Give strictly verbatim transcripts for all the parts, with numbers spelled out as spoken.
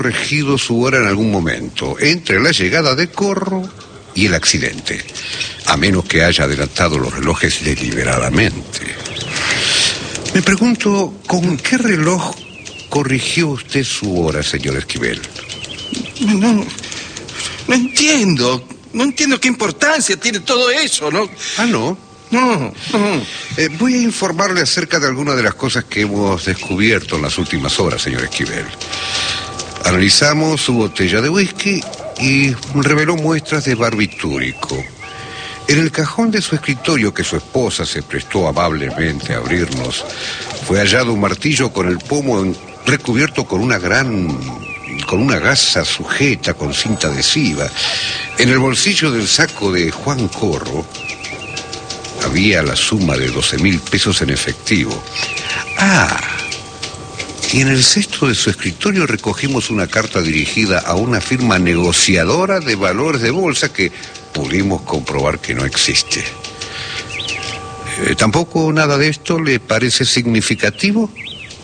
corregido su hora en algún momento, entre la llegada de Corro y el accidente, a menos que haya adelantado los relojes deliberadamente. Me pregunto, ¿con qué reloj corrigió usted su hora, señor Esquivel? No, no entiendo, no entiendo qué importancia tiene todo eso, ¿no? Ah, ¿no? No, no. Eh, voy a informarle acerca de algunas de las cosas que hemos descubierto en las últimas horas, señor Esquivel. Analizamos su botella de whisky y reveló muestras de barbitúrico. En el cajón de su escritorio, que su esposa se prestó amablemente a abrirnos, fue hallado un martillo con el pomo en, recubierto con una gran... con una gasa sujeta con cinta adhesiva. En el bolsillo del saco de Juan Corro había la suma de doce mil pesos en efectivo. Ah, y en el cesto de su escritorio recogimos una carta dirigida a una firma negociadora de valores de bolsa que pudimos comprobar que no existe. Eh, ¿Tampoco nada de esto le parece significativo?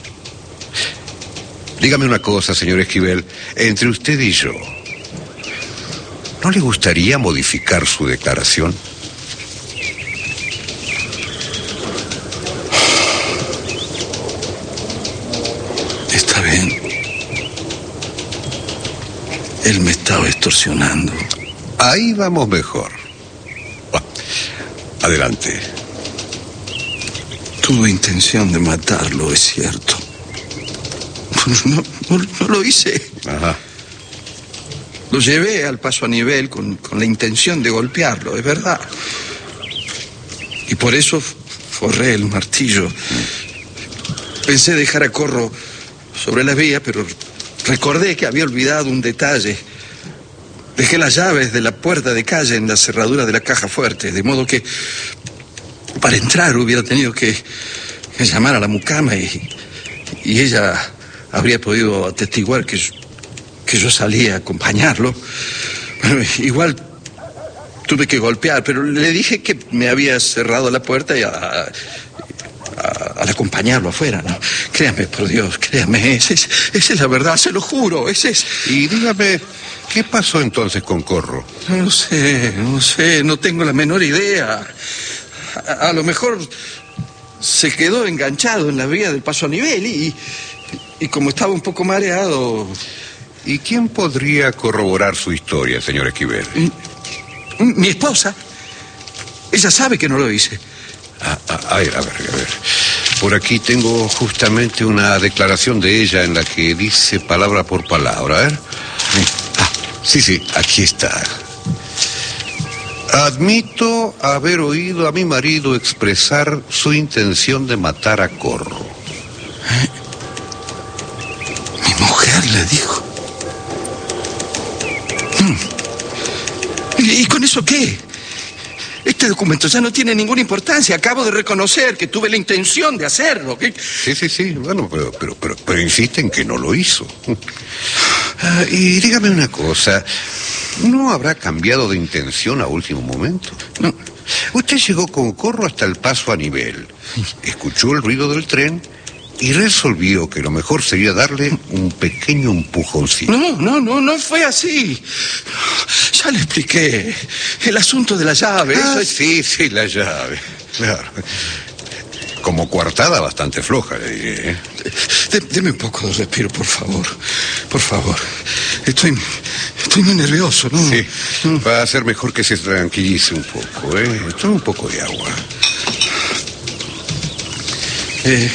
Dígame una cosa, señor Esquivel, entre usted y yo, ¿no le gustaría modificar su declaración? Está bien. Él me estaba extorsionando. Ahí vamos mejor. Adelante. Tuve intención de matarlo, es cierto. No, no, no lo hice. Ajá. Lo llevé al paso a nivel con, con la intención de golpearlo, es verdad. Y por eso forré el martillo. Pensé dejar a Corro sobre la vía, pero recordé que había olvidado un detalle. Dejé las llaves de la puerta de calle en la cerradura de la caja fuerte, de modo que para entrar hubiera tenido que, que llamar a la mucama y, y ella habría podido atestiguar que yo, que yo salí a acompañarlo. Bueno, igual tuve que golpear, pero le dije que me había cerrado la puerta y a, a, a, al acompañarlo afuera, ¿no? Créame, por Dios, créame, esa es, esa es la verdad, se lo juro, ese es... Y dígame, ¿qué pasó entonces con Corro? No lo sé, no sé, no tengo la menor idea. A, a lo mejor se quedó enganchado en la vía del paso a nivel y... Y como estaba un poco mareado... ¿Y quién podría corroborar su historia, señor Esquivel? Mi esposa. Ella sabe que no lo hice. Ah, ah, a ver, a ver, a ver. Por aquí tengo justamente una declaración de ella en la que dice palabra por palabra. A ver. Ah, sí, sí, aquí está. Admito haber oído a mi marido expresar su intención de matar a Corro. ¿Eh? Mi mujer le dijo. ¿Y con eso qué? Este documento ya no tiene ninguna importancia. Acabo de reconocer que tuve la intención de hacerlo. ¿Qué? Sí, sí, sí. Bueno, pero, pero, pero, pero insiste en que no lo hizo. Ah, y dígame una cosa. ¿No habrá cambiado de intención a último momento? No. Usted llegó con Corro hasta el paso a nivel. Escuchó el ruido del tren y resolvió que lo mejor sería darle un pequeño empujoncito. No, no, no, no fue así. Ya le expliqué. El asunto de la llave. Ah, eso es... sí, sí, la llave. Claro. Como coartada bastante floja, le diré. ¿eh? De, deme un poco de respiro, por favor. Por favor. Estoy, estoy muy nervioso, ¿no? Sí. No. Va a ser mejor que se tranquilice un poco, ¿eh? Tome un poco de agua. Eh...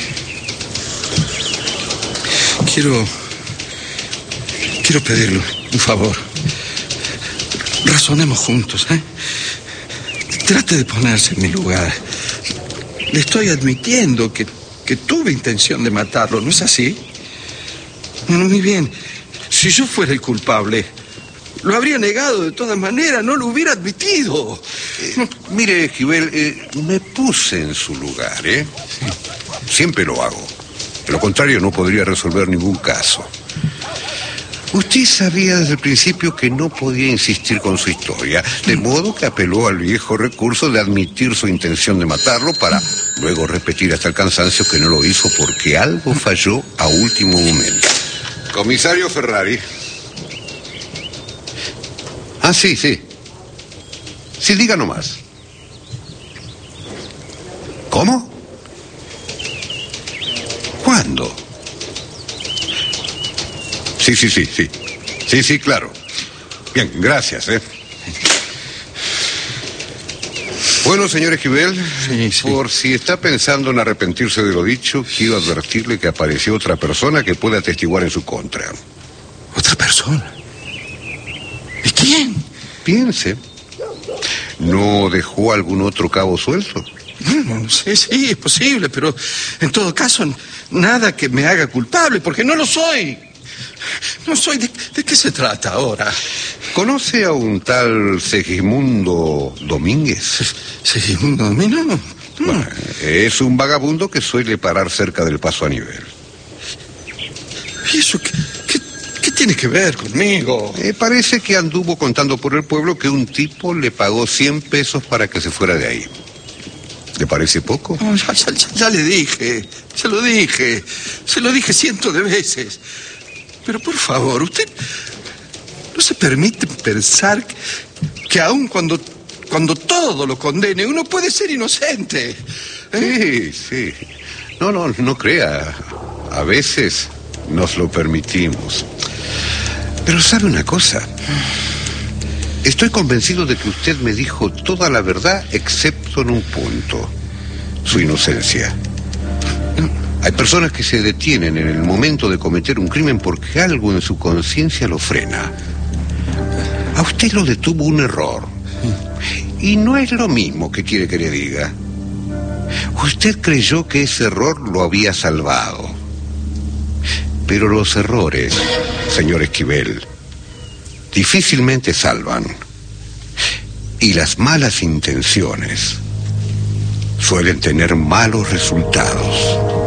Quiero... Quiero pedirle un favor. Razonemos juntos, ¿eh? Trate de ponerse en mi lugar. Le estoy admitiendo que, que tuve intención de matarlo, ¿no es así? Muy bien. Si yo fuera el culpable, lo habría negado de todas maneras, no lo hubiera admitido. Eh, mire, Esquivel, eh, me puse en su lugar, ¿eh? Sí. Siempre lo hago. De lo contrario, no podría resolver ningún caso. Usted sabía desde el principio que no podía insistir con su historia, de modo que apeló al viejo recurso de admitir su intención de matarlo para luego repetir hasta el cansancio que no lo hizo porque algo falló a último momento. Comisario Ferrari. Ah, sí, sí. Sí, diga nomás. ¿Cómo? ¿Cuándo? Sí, sí, sí, sí. Sí, sí, claro. Bien, gracias, ¿eh? Bueno, señor Esquivel, sí, sí. por si está pensando en arrepentirse de lo dicho, quiero advertirle que apareció otra persona que puede atestiguar en su contra. ¿Otra persona? ¿Y quién? Piense. ¿No dejó algún otro cabo suelto? No, sí, sí, es posible, pero en todo caso, nada que me haga culpable, porque no lo soy. No soy. ¿De, de qué se trata ahora? ¿Conoce a un tal Segismundo Domínguez? ¿Segismundo Domínguez? No. Bueno, es un vagabundo que suele parar cerca del paso a nivel. ¿Y eso qué, qué, qué tiene que ver conmigo? Eh, parece que anduvo contando por el pueblo que un tipo le pagó cien pesos para que se fuera de ahí. ¿Le parece poco? No, ya, ya, ya, ya le dije, se lo dije, se lo dije cientos de veces. Pero por favor, usted no se permite pensar que, que aun cuando, cuando todo lo condene, uno puede ser inocente. ¿Eh? Sí, sí. No, no, no crea. A veces nos lo permitimos. Pero ¿sabe una cosa? Estoy convencido de que usted me dijo toda la verdad excepto en un punto: su inocencia. Hay personas que se detienen en el momento de cometer un crimen porque algo en su conciencia lo frena. A usted lo detuvo un error. Y no es lo mismo que quiere que le diga. Usted creyó que ese error lo había salvado. Pero los errores, señor Esquivel, difícilmente salvan. Y las malas intenciones suelen tener malos resultados.